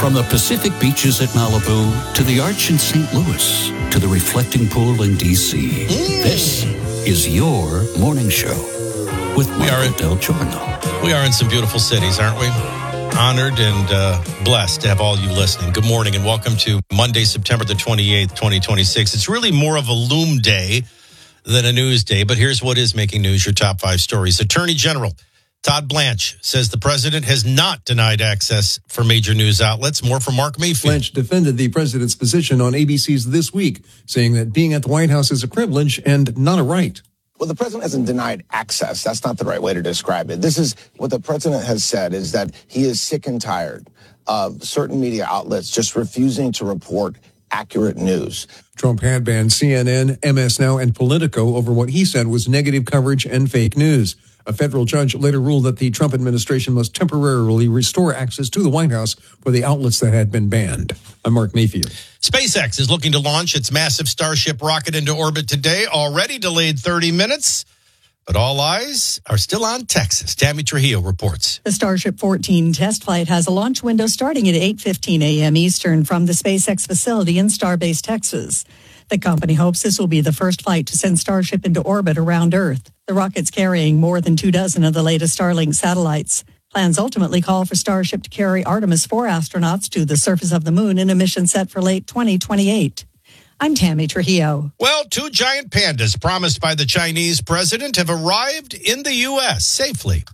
From the Pacific beaches at Malibu to the Arch in St. Louis to the reflecting pool in D.C., this is your morning show with Marco Del Giorno. We are in some beautiful cities, aren't we? Honored and blessed to have all you listening. Good morning and welcome to Monday, September the 28th, 2026. It's really more of a loom day than a news day, but here's what is making news, your top 5 stories. Attorney General Todd Blanche says the president has not denied access for major news outlets. More from Mark Mayfield. Blanche defended the president's position on ABC's This Week, saying that being at the White House is a privilege and not a right. Well, the president hasn't denied access. That's not the right way to describe it. This is what the president has said, is that he is sick and tired of certain media outlets just refusing to report accurate news. Trump had banned CNN, MS Now, and Politico over what he said was negative coverage and fake news. A federal judge later ruled that the Trump administration must temporarily restore access to the White House for the outlets that had been banned. I'm Mark Mayfield. SpaceX is looking to launch its massive Starship rocket into orbit today, already delayed 30 minutes. But all eyes are still on Texas. Tammy Trujillo reports. The Starship 14 test flight has a launch window starting at 8:15 a.m. Eastern from the SpaceX facility in Starbase, Texas. The company hopes this will be the first flight to send Starship into orbit around Earth. The rocket's carrying more than 24 of the latest Starlink satellites. Plans ultimately call for Starship to carry Artemis 4 astronauts to the surface of the moon in a mission set for late 2028. I'm Tammy Trujillo. Well, 2 giant pandas promised by the Chinese president have arrived in the U.S. safely.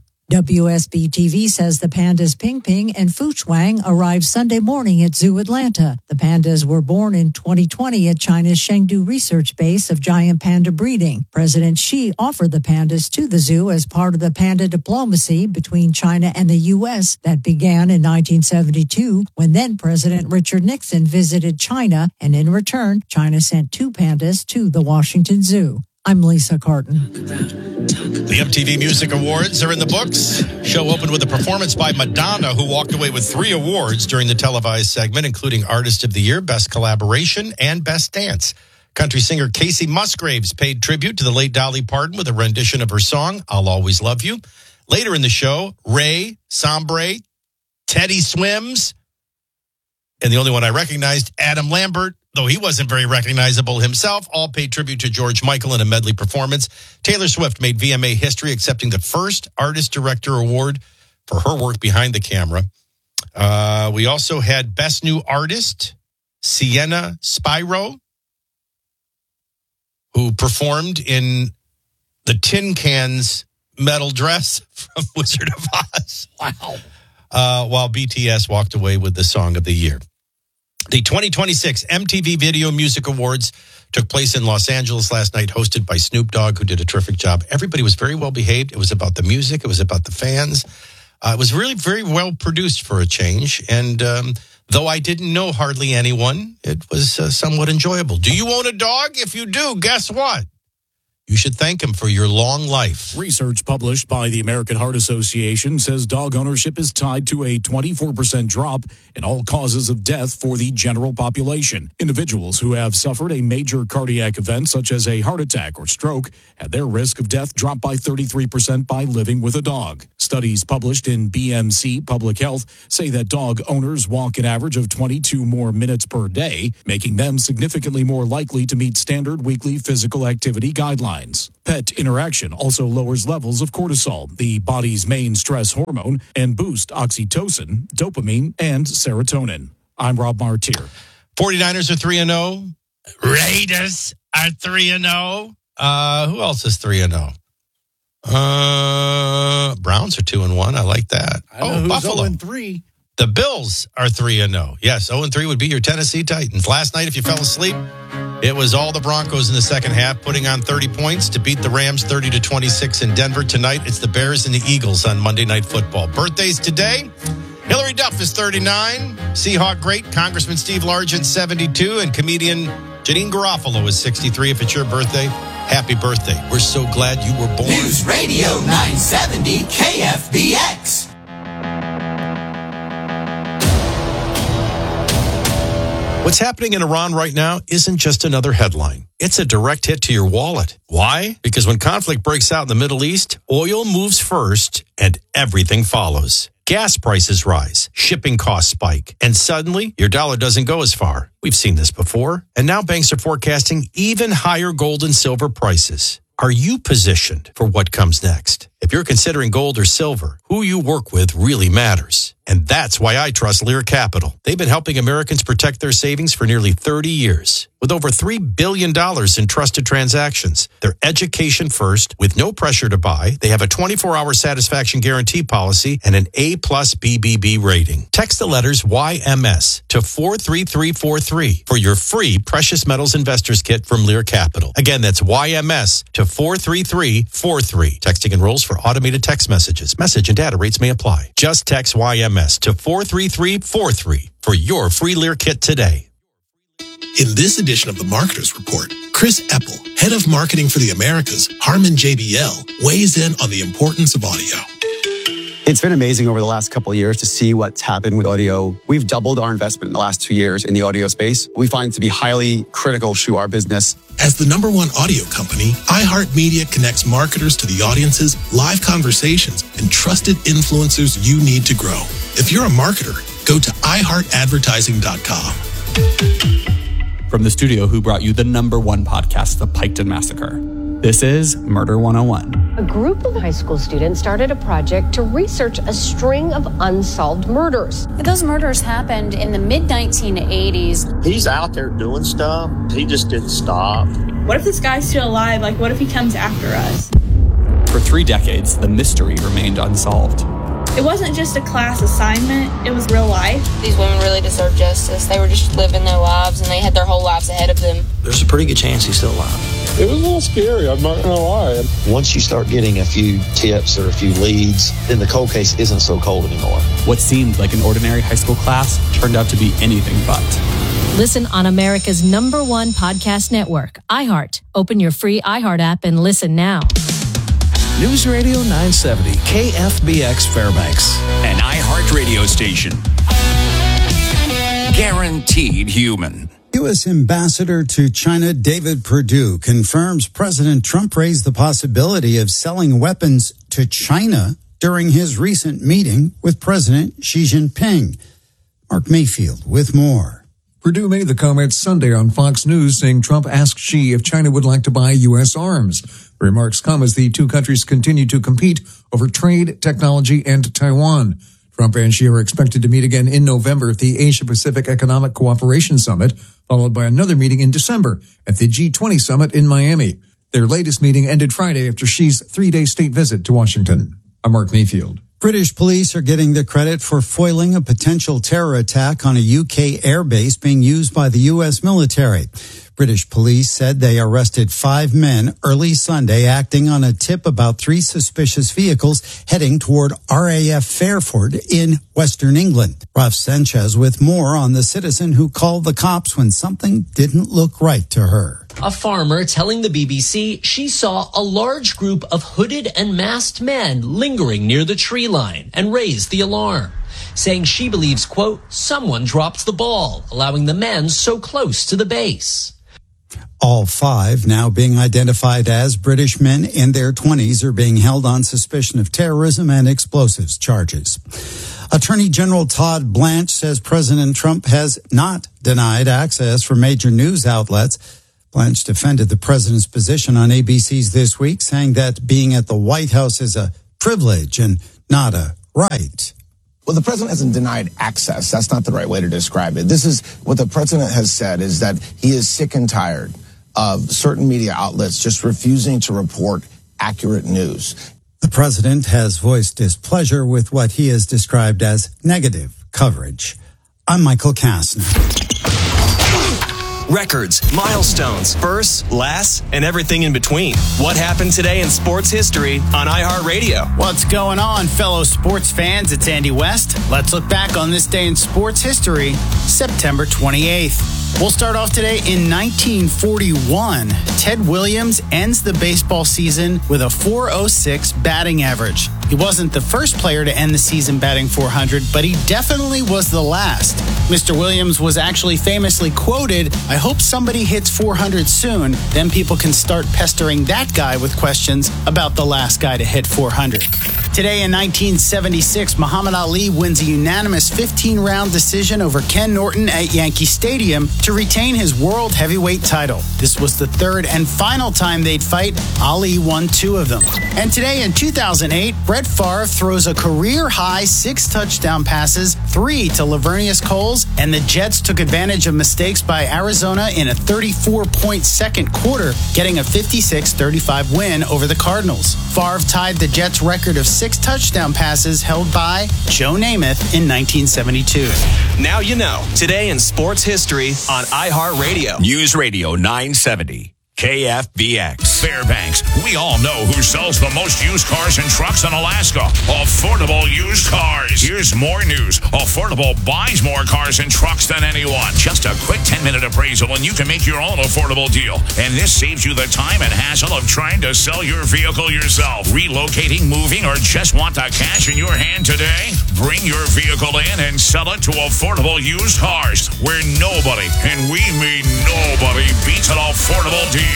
WSB-TV says the pandas Ping Ping and Fu Chuang arrived Sunday morning at Zoo Atlanta. The pandas were born in 2020 at China's Chengdu research base of giant panda breeding. President Xi offered the pandas to the zoo as part of the panda diplomacy between China and the U.S. that began in 1972 when then President Richard Nixon visited China, and in return, China sent 2 pandas to the Washington Zoo. I'm Lisa Carton. The MTV Music Awards are in the books. Show opened with a performance by Madonna, who walked away with 3 awards during the televised segment, including Artist of the Year, Best Collaboration, and Best Dance. Country singer Casey Musgraves paid tribute to the late Dolly Parton with a rendition of her song, I'll Always Love You. Later in the show, Ray, Sombre, Teddy Swims, and the only one I recognized, Adam Lambert, though he wasn't very recognizable himself, all paid tribute to George Michael in a medley performance. Taylor Swift made VMA history, accepting the first Artist Director Award for her work behind the camera. We also had Best New Artist, Sienna Spiro, who performed in the Tin Cans metal dress from Wizard of Oz. Wow. While BTS walked away with the Song of the Year. The 2026 MTV Video Music Awards took place in Los Angeles last night, hosted by Snoop Dogg, who did a terrific job. Everybody was very well behaved. It was about the music. It was about the fans. It was really very well produced for a change. And though I didn't know hardly anyone, it was somewhat enjoyable. Do you own a dog? If you do, guess what? You should thank him for your long life. Research published by the American Heart Association says dog ownership is tied to a 24% drop in all causes of death for the general population. Individuals who have suffered a major cardiac event, such as a heart attack or stroke, had their risk of death drop by 33% by living with a dog. Studies published in BMC Public Health say that dog owners walk an average of 22 more minutes per day, making them significantly more likely to meet standard weekly physical activity guidelines. Pet interaction also lowers levels of cortisol, the body's main stress hormone, and boosts oxytocin, dopamine, and serotonin. I'm Rob Martier. 49ers are 3-0. Raiders are 3-0. Who else is 3-0? Browns are 2-1. I like that. Buffalo 0-3. The Bills are 3-0. Yes, 0-3 would be your Tennessee Titans. Last night, if you fell asleep, it was all the Broncos in the second half, putting on 30 points to beat the Rams 30-26 in Denver. Tonight, it's the Bears and the Eagles on Monday Night Football. Birthdays today. Hillary Duff is 39. Seahawk great Congressman Steve Largent, 72. And comedian Janine Garofalo is 63. If it's your birthday, happy birthday. We're so glad you were born. News Radio 970 KFBX. What's happening in Iran right now isn't just another headline. It's a direct hit to your wallet. Why? Because when conflict breaks out in the Middle East, oil moves first and everything follows. gas prices rise, shipping costs spike, and suddenly your dollar doesn't go as far. We've seen this before. And now banks are forecasting even higher gold and silver prices. Are you positioned for what comes next? If you're considering gold or silver, who you work with really matters. And that's why I trust Lear Capital. They've been helping Americans protect their savings for nearly 30 years. With over $3 billion in trusted transactions, they're education first with no pressure to buy. They have a 24-hour satisfaction guarantee policy and an A+ BBB rating. Text the letters YMS to 43343 for your free Precious Metals Investors Kit from Lear Capital. Again, that's YMS to 43343. Texting enrolls for automated text messages. Message and data rates may apply. Just text YMS to 43343 for your free Lear Kit today. In this edition of the Marketers Report, Chris Eppel, head of marketing for the Americas, Harman JBL, weighs in on the importance of audio. It's been amazing over the last couple of years to see what's happened with audio. We've doubled our investment in the last 2 years in the audio space. We find it to be highly critical to our business. As the #1 audio company, iHeartMedia connects marketers to the audiences, live conversations, and trusted influencers you need to grow. If you're a marketer, go to iHeartAdvertising.com. From the studio who brought you the #1 podcast, The Piketon Massacre, this is Murder 101. A group of high school students started a project to research a string of unsolved murders. Those murders happened in the mid-1980s. He's out there doing stuff. He just didn't stop. What if this guy's still alive? Like, what if he comes after us? For 3 decades, the mystery remained unsolved. It wasn't just a class assignment, it was real life. These women really deserve justice. They were just living their lives, and they had their whole lives ahead of them. There's a pretty good chance he's still alive. It was a little scary, I'm not going to lie. Once you start getting a few tips or a few leads, then the cold case isn't so cold anymore. What seemed like an ordinary high school class turned out to be anything but. Listen on America's #1 podcast network, iHeart. Open your free iHeart app and listen now. News Radio 970, KFBX Fairbanks, an iHeart radio station. Guaranteed human. U.S. Ambassador to China David Perdue confirms President Trump raised the possibility of selling weapons to China during his recent meeting with President Xi Jinping. Mark Mayfield with more. Perdue made the comments Sunday on Fox News, saying Trump asked Xi if China would like to buy U.S. arms. The remarks come as the two countries continue to compete over trade, technology, and Taiwan. Trump and Xi are expected to meet again in November at the Asia-Pacific Economic Cooperation Summit, followed by another meeting in December at the G20 Summit in Miami. Their latest meeting ended Friday after Xi's 3-day state visit to Washington. I'm Mark Mayfield. British police are getting the credit for foiling a potential terror attack on a UK airbase being used by the U.S. military. British police said they arrested 5 men early Sunday acting on a tip about 3 suspicious vehicles heading toward RAF Fairford in Western England. Ralph Sanchez with more on the citizen who called the cops when something didn't look right to her. A farmer telling the BBC she saw a large group of hooded and masked men lingering near the tree line and raised the alarm, saying she believes, quote, someone dropped the ball, allowing the men so close to the base. All 5 now being identified as British men in their 20s are being held on suspicion of terrorism and explosives charges. Attorney General Todd Blanche says President Trump has not denied access for major news outlets. Blanche defended the president's position on ABC's This Week, saying that being at the White House is a privilege and not a right. Well, the president hasn't denied access. That's not the right way to describe it. This is what the president has said, is that he is sick and tired of certain media outlets just refusing to report accurate news. The president has voiced displeasure with what he has described as negative coverage. I'm Michael Kastner. Records, milestones, firsts, lasts, and everything in between. What happened today in sports history on iHeartRadio? What's going on, fellow sports fans? It's Andy West. Let's look back on this day in sports history, September 28th. We'll start off today in 1941. Ted Williams ends the baseball season with a .406 batting average. He wasn't the first player to end the season batting .400, but he definitely was the last. Mr. Williams was actually famously quoted, "I hope somebody hits .400 soon, then people can start pestering that guy with questions about the last guy to hit .400. Today in 1976, Muhammad Ali wins a unanimous 15-round decision over Ken Norton at Yankee Stadium to retain his world heavyweight title. This was the third and final time they'd fight. Ali won 2 of them. And today in 2008, Brett Favre throws a career-high 6 touchdown passes, 3 to Lavernius Coles, and the Jets took advantage of mistakes by Arizona in a 34-point second quarter, getting a 56-35 win over the Cardinals. Favre tied the Jets' record of 6 touchdown passes held by Joe Namath in 1972. Now you know. Today in sports history on iHeartRadio. News Radio 970. KFBX. Fairbanks. We all know who sells the most used cars and trucks in Alaska. Affordable Used Cars. Here's more news. Affordable buys more cars and trucks than anyone. Just a quick 10-minute appraisal and you can make your own affordable deal. And this saves you the time and hassle of trying to sell your vehicle yourself. Relocating, moving, or just want the cash in your hand today? Bring your vehicle in and sell it to Affordable Used Cars, where nobody, and we mean nobody, beats an affordable deal.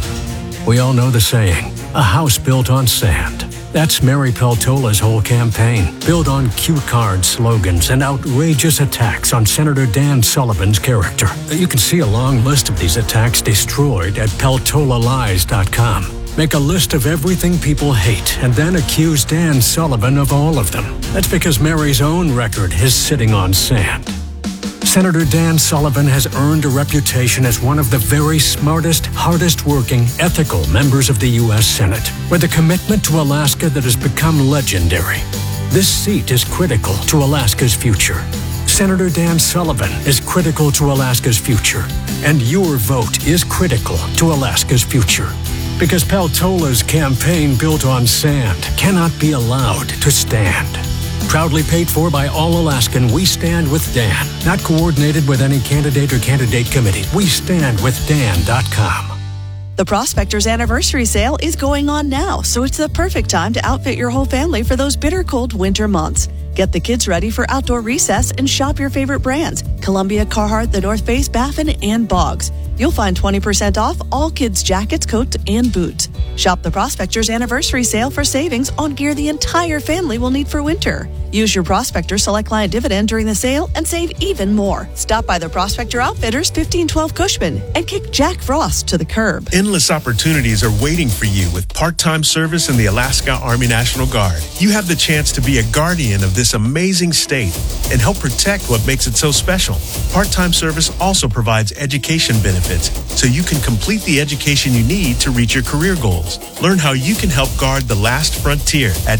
We all know the saying, a house built on sand. That's Mary Peltola's whole campaign, built on cue card slogans and outrageous attacks on Senator Dan Sullivan's character. You can see a long list of these attacks destroyed at peltolalies.com. Make a list of everything people hate and then accuse Dan Sullivan of all of them. That's because Mary's own record is sitting on sand. Senator Dan Sullivan has earned a reputation as one of the very smartest, hardest-working, ethical members of the U.S. Senate, with a commitment to Alaska that has become legendary. This seat is critical to Alaska's future. Senator Dan Sullivan is critical to Alaska's future, and your vote is critical to Alaska's future. Because Peltola's campaign built on sand cannot be allowed to stand. Proudly paid for by All Alaskan, We Stand with Dan. Not coordinated with any candidate or candidate committee. WeStandWithDan.com. The Prospector's anniversary sale is going on now, so it's the perfect time to outfit your whole family for those bitter cold winter months. Get the kids ready for outdoor recess and shop your favorite brands: Columbia, Carhartt, The North Face, Baffin, and Boggs. You'll find 20% off all kids' jackets, coats, and boots. Shop the Prospector's anniversary sale for savings on gear the entire family will need for winter. Use your Prospector Select Client Dividend during the sale and save even more. Stop by the Prospector Outfitters 1512 Cushman and kick Jack Frost to the curb. Endless opportunities are waiting for you with part-time service in the Alaska Army National Guard. You have the chance to be a guardian of this amazing state and help protect what makes it so special. Part-time service also provides education benefits, so you can complete the education you need to reach your career goals. Learn how you can help guard the last frontier at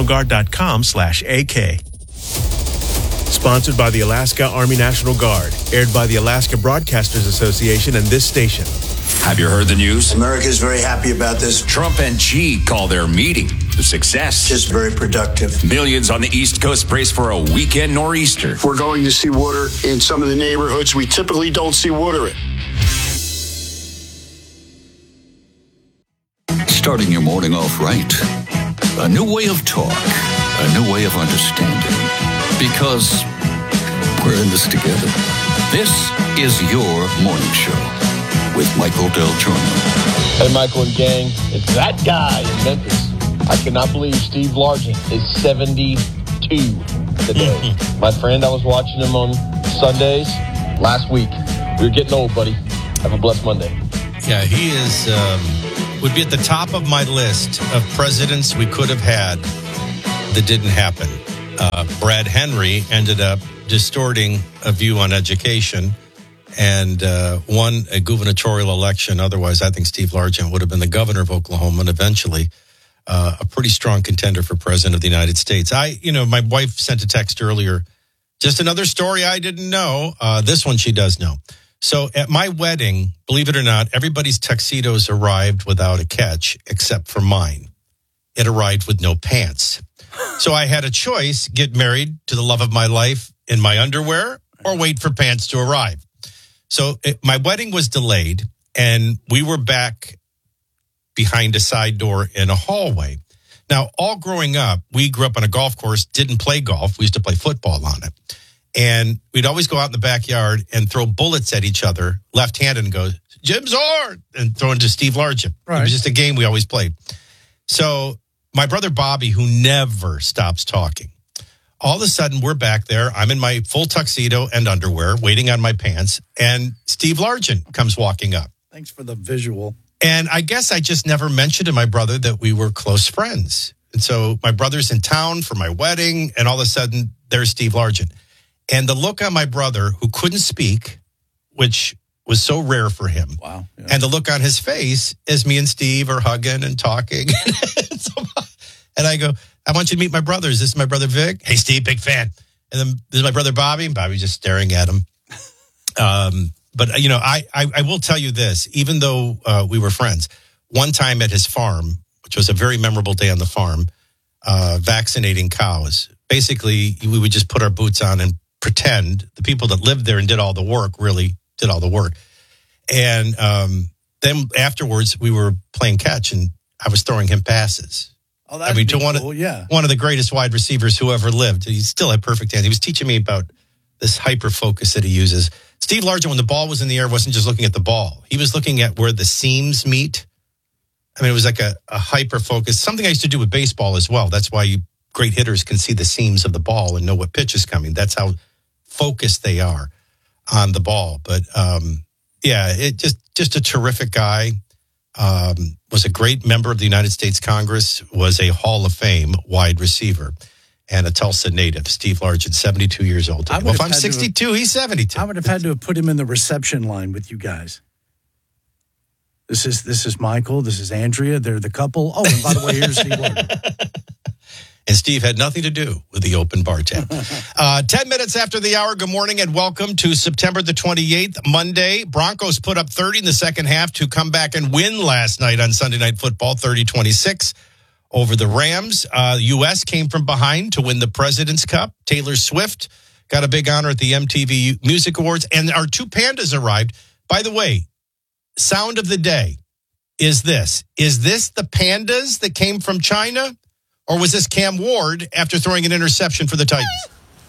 nationalguard.com/AK. Sponsored by the Alaska Army National Guard. Aired by the Alaska Broadcasters Association and this station. Have you heard the news? America's very happy about this. Trump and Xi call their meeting a success. Just very productive. Millions on the East Coast brace for a weekend nor'easter. We're going to see water in some of the neighborhoods we typically don't see water in. Starting your morning off right. A new way of talk. A new way of understanding. Because we're in this together. This is your morning show with Michael Del Giorno. Hey, Michael and gang. It's that guy in Memphis. I cannot believe Steve Largent is 72 today. My friend, I was watching him on Sundays last week. We were getting old, buddy. Have a blessed Monday. Yeah, he is... would be at the top of my list of presidents we could have had that didn't happen. Brad Henry ended up distorting a view on education and won a gubernatorial election. Otherwise, I think Steve Largent would have been the governor of Oklahoma and eventually a pretty strong contender for president of the United States. My wife sent a text earlier. Just another story I didn't know. This one she does know. So at my wedding, believe it or not, everybody's tuxedos arrived without a catch except for mine. It arrived with no pants. So I had a choice, get married to the love of my life in my underwear or wait for pants to arrive. So my wedding was delayed and we were back behind a side door in a hallway. Now, all growing up, we grew up on a golf course, didn't play golf. We used to play football on it. And we'd always go out in the backyard and throw bullets at each other, left-handed, and go, Jim Zorn, and throw into Steve Largent. Right. It was just a game we always played. So my brother Bobby, who never stops talking, all of a sudden we're back there. I'm in my full tuxedo and underwear, waiting on my pants, and Steve Largent comes walking up. Thanks for the visual. And I guess I just never mentioned to my brother that we were close friends. And so my brother's in town for my wedding, and all of a sudden there's Steve Largent. And the look on my brother, who couldn't speak, which was so rare for him. Wow. Yeah. And the look on his face as me and Steve are hugging and talking. And I go, I want you to meet my brothers. This is my brother Vic. Hey, Steve, big fan. And then this is my brother Bobby. And Bobby's just staring at him. But, you know, I will tell you this, even though we were friends, one time at his farm, which was a very memorable day on the farm, vaccinating cows. Basically, we would just put our boots on and pretend the people that lived there and did all the work really did all the work. And then afterwards, we were playing catch, and I was throwing him passes. Oh, that's cool. Yeah. One of the greatest wide receivers who ever lived. He still had perfect hands. He was teaching me about this hyper focus that he uses. Steve Largent, when the ball was in the air, wasn't just looking at the ball. He was looking at where the seams meet. I mean, it was like a hyper focus, something I used to do with baseball as well. That's why great hitters can see the seams of the ball and know what pitch is coming. That's how focused they are on the ball. But yeah, it just a terrific guy. Was a great member of the United States Congress, was a Hall of Fame wide receiver, and a Tulsa native. Steve Largent, 72 years old. Well, if I'm 62, he's 72. I would have had to have put him in the reception line with you guys. This is Michael. This is Andrea. They're the couple. Oh, and by the way, here's Steve Largent. And Steve had nothing to do with the open bar tab. 10 minutes after the hour, good morning and welcome to September the 28th, Monday. Broncos put up 30 in the second half to come back and win last night on Sunday Night Football, 30-26 over the Rams. U.S. came from behind to win the President's Cup. Taylor Swift got a big honor at the MTV Music Awards. And our two pandas arrived. By the way, sound of the day is this. Is this the pandas that came from China? Or was this Cam Ward after throwing an interception for the Titans?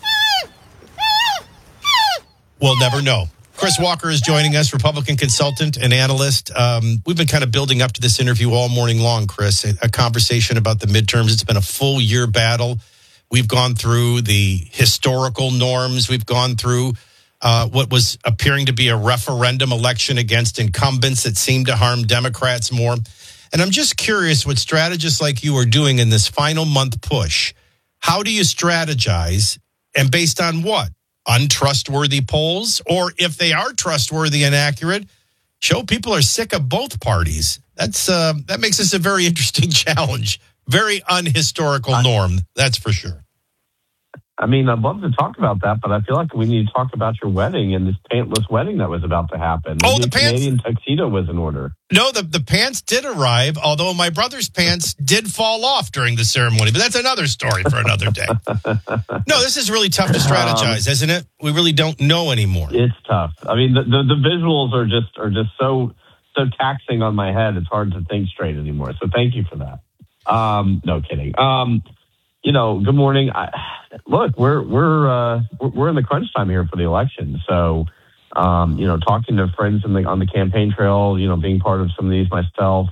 We'll never know. Chris Walker is joining us, Republican consultant and analyst. We've been kind of building up to this interview all morning long, Chris, a conversation about the midterms. It's been a full year battle. We've gone through the historical norms. We've gone through what was appearing to be a referendum election against incumbents that seemed to harm Democrats more. And I'm just curious what strategists like you are doing in this final month push. How do you strategize, and based on what? Untrustworthy polls? Or if they are trustworthy and accurate, show people are sick of both parties. That makes this a very interesting challenge. Very unhistorical norm, that's for sure. I mean, I'd love to talk about that, but I feel like we need to talk about your wedding and this pantless wedding that was about to happen. Oh, the pants? Canadian tuxedo was in order. No, the pants did arrive, although my brother's pants did fall off during the ceremony. But that's another story for another day. No, this is really tough to strategize, isn't it? We really don't know anymore. It's tough. I mean, the visuals are just so taxing on my head. It's hard to think straight anymore. So thank you for that. No kidding. Good morning. Look, we're in the crunch time here for the election. So, talking to friends on the campaign trail, being part of some of these myself,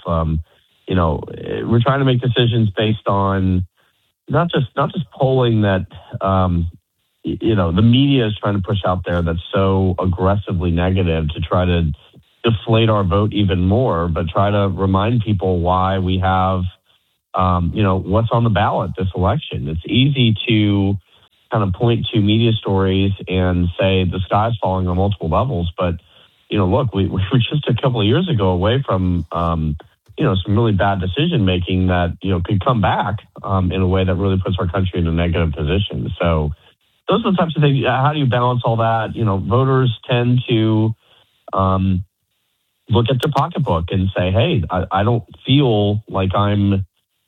we're trying to make decisions based on not just polling that, the media is trying to push out there that's so aggressively negative to try to deflate our vote even more, but try to remind people why we have what's on the ballot this election. It's easy to kind of point to media stories and say the sky's falling on multiple levels. But, look, we were just a couple of years ago away from, some really bad decision making that, could come back in a way that really puts our country in a negative position. So those are the types of things. How do you balance all that? Voters tend to look at their pocketbook and say, hey, I don't feel like I'm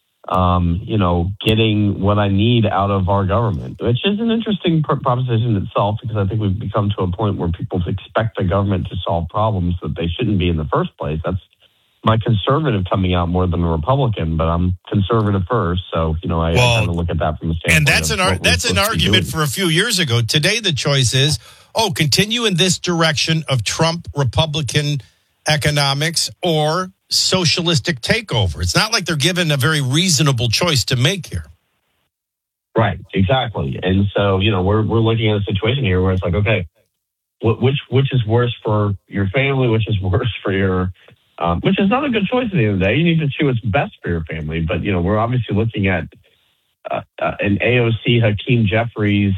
getting what I need out of our government, which is an interesting proposition itself, because I think we've become to a point where people expect the government to solve problems that they shouldn't be in the first place. That's my conservative coming out more than a Republican, but I'm conservative first. So, I kind of look at that from the standpoint. And that's an argument for a few years ago. Today, the choice is, continue in this direction of Trump Republican economics, or socialistic takeover. It's not like they're given a very reasonable choice to make here. Right, exactly. And so, we're looking at a situation here where it's like, okay, which is worse for your family, which is worse for your, which is not a good choice at the end of the day. You need to choose what's best for your family. But, we're obviously looking at an AOC Hakeem Jeffries,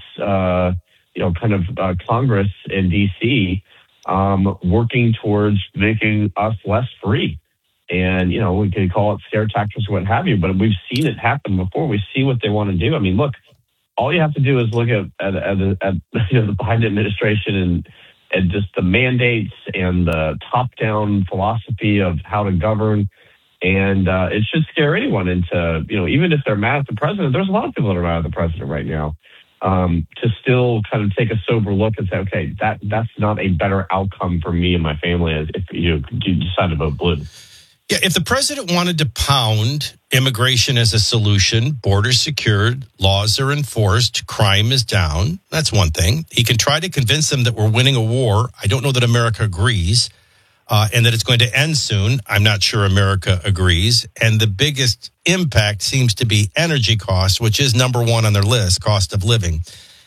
Congress in D.C. Working towards making us less free. And, we could call it scare tactics or what have you, but we've seen it happen before. We see what they want to do. I mean, look, all you have to do is look at the Biden administration and just the mandates and the top-down philosophy of how to govern. And it should scare anyone into, even if they're mad at the president, there's a lot of people that are mad at the president right now, to still kind of take a sober look and say, okay, that's not a better outcome for me and my family if you decide to vote blue. Yeah, if the president wanted to pound immigration as a solution, borders secured, laws are enforced, crime is down, that's one thing. He can try to convince them that we're winning a war. I don't know that America agrees, and that it's going to end soon. I'm not sure America agrees. And the biggest impact seems to be energy costs, which is number one on their list, cost of living.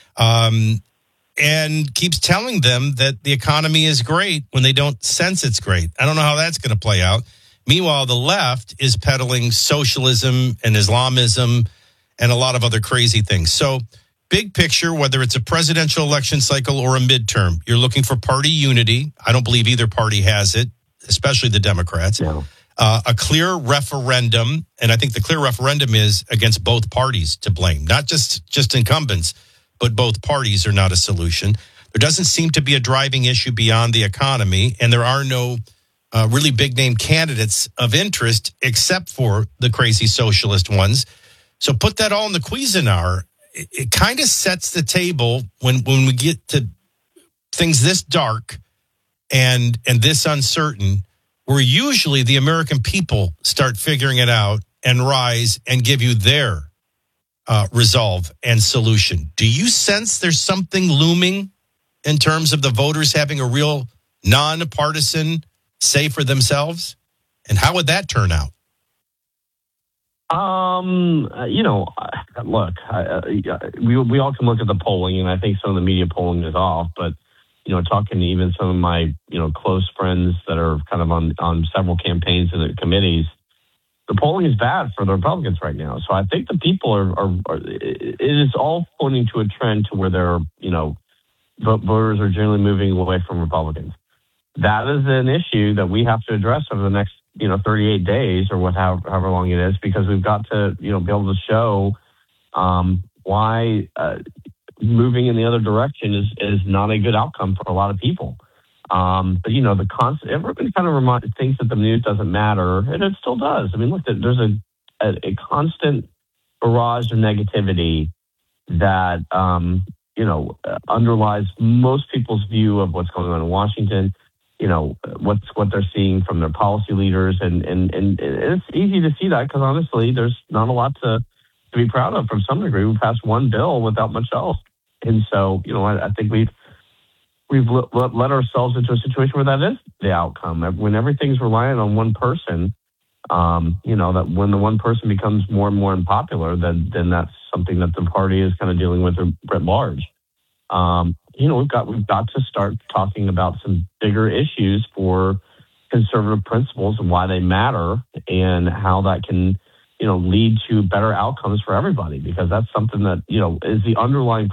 And keeps telling them that the economy is great when they don't sense it's great. I don't know how that's going to play out. Meanwhile, the left is peddling socialism and Islamism and a lot of other crazy things. So big picture, whether it's a presidential election cycle or a midterm, you're looking for party unity. I don't believe either party has it, especially the Democrats. No. A clear referendum, and I think the clear referendum is against both parties to blame, not just incumbents, but both parties are not a solution. There doesn't seem to be a driving issue beyond the economy, and there are no really big-name candidates of interest except for the crazy socialist ones. So put that all in the Cuisinart. It kind of sets the table when we get to things this dark and this uncertain, where usually the American people start figuring it out and rise and give you their resolve and solution. Do you sense there's something looming in terms of the voters having a real nonpartisan say for themselves? And how would that turn out? Look, we all can look at the polling, and I think some of the media polling is off, but, talking to even some of my, close friends that are kind of on several campaigns and committees, the polling is bad for the Republicans right now. So I think the people it is all pointing to a trend to where they're, voters are generally moving away from Republicans. That is an issue that we have to address over the next, 38 days or however long it is, because we've got to, be able to show why moving in the other direction is not a good outcome for a lot of people. But everybody kind of thinks that the news doesn't matter, and it still does. I mean, look, there's a constant barrage of negativity that underlies most people's view of what's going on in Washington. What they're seeing from their policy leaders, and it's easy to see that because honestly, there's not a lot to be proud of. From some degree, we passed one bill without much else, and so I think we've let ourselves into a situation where that is the outcome. When everything's reliant on one person, that when the one person becomes more and more unpopular, then that's something that the party is kind of dealing with at large. We've got to start talking about some bigger issues for conservative principles and why they matter and how that can, lead to better outcomes for everybody, because that's something that, is the underlying